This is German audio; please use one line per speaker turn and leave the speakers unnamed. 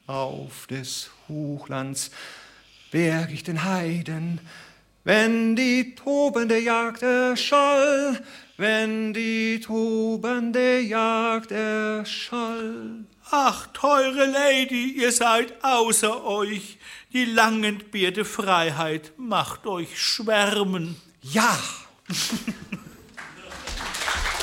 auf des Hochlands berg ich den Heiden, wenn die tobende Jagd erschall, wenn die tobende Jagd erschall.
Ach, teure Lady, ihr seid außer euch, die lang entbehrte Freiheit macht euch schwärmen.
Ja!